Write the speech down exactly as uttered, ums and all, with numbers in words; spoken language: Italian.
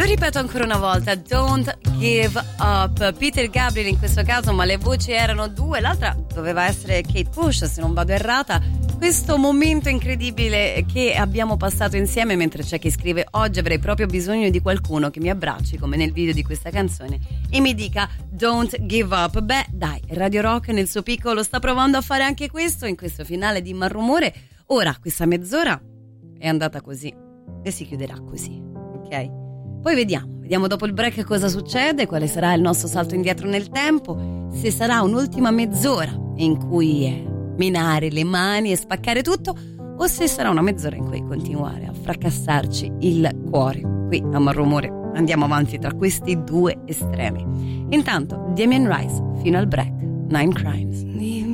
ripeto ancora una volta, don't give up. Peter Gabriel in questo caso, ma le voci erano due, l'altra doveva essere Kate Bush se non vado errata. Questo momento incredibile che abbiamo passato insieme, mentre c'è chi scrive: oggi avrei proprio bisogno di qualcuno che mi abbracci come nel video di questa canzone e mi dica don't give up. Beh dai, Radio Rock nel suo piccolo sta provando a fare anche questo in questo finale di Malrumore. Ora questa mezz'ora è andata così e si chiuderà così, ok? Poi vediamo, vediamo dopo il break cosa succede, quale sarà il nostro salto indietro nel tempo, se sarà un'ultima mezz'ora in cui è minare le mani e spaccare tutto, o se sarà una mezz'ora in cui continuare a fracassarci il cuore. Qui a Malrumore andiamo avanti tra questi due estremi. Intanto Damien Rice fino al break, Nine Crimes.